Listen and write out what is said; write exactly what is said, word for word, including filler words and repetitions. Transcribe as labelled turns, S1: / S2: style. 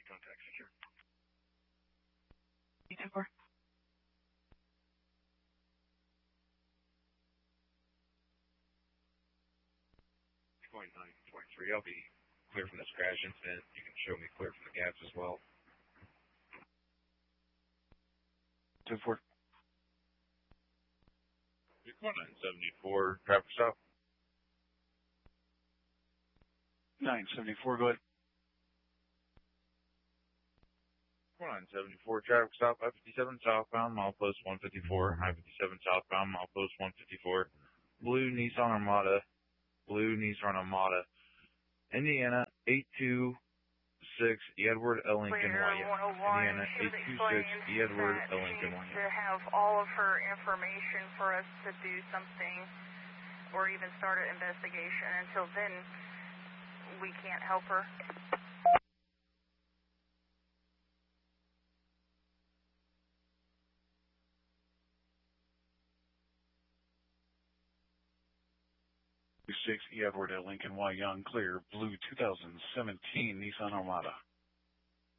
S1: Contact secure.
S2: two four.
S1: Point nine point three. I'll be clear from this crash incident. You can show me clear from the gaps as well.
S2: two four.
S1: nine seventy-four, traffic stop.
S2: nine seventy-four, go ahead.
S1: nine seventy-four, traffic stop, I fifty-seven southbound, milepost one fifty-four, I fifty-seven southbound, milepost one fifty-four. Blue Nissan Armada, blue Nissan Armada. Indiana, eight two six, Edward L. Lincoln,
S3: Clear
S1: Y M.
S3: one oh one,
S1: Indiana,
S3: she was
S1: eight two six,
S3: explaining
S1: Edward
S3: that
S1: L.
S3: she
S1: Lincoln, Y
S3: needs
S1: M.
S3: to have all of her information for us to do something or even start an investigation. Until then, we can't help her.
S2: six, Edward L. Lincoln, Y Young, clear, blue two thousand seventeen Nissan Armada.